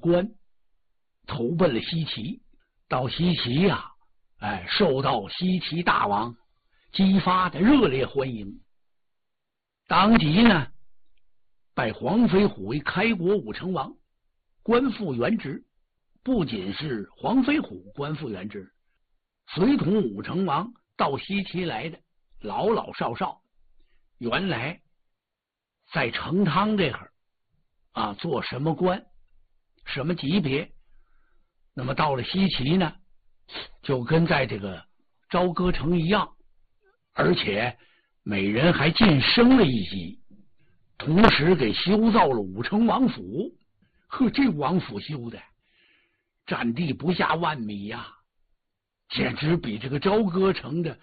官，投奔了西岐。到西岐呀，受到西岐大王姬发的热烈欢迎，当即呢拜黄飞虎为开国武成王，官复原职。不仅是黄飞虎官复原职，随同武成王到西岐来的老老少少，原来在成汤这块做什么官什么级别，那么到了西岐呢，就跟在这个朝歌城一样，而且每人还晋升了一级，同时给修造了武成王府。这王府修的占地不下10000米呀，简直比这个朝歌城的